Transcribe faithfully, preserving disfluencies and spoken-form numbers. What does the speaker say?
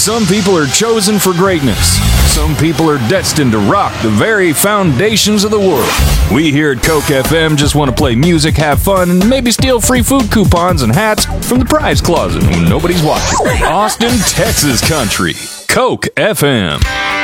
Some people are chosen for greatness. Some people are destined to rock the very foundations of the world. We here at Coke F M just want to play music, have fun, and maybe steal free food coupons and hats from the prize closet when nobody's watching. Austin, Texas country. Coke F M.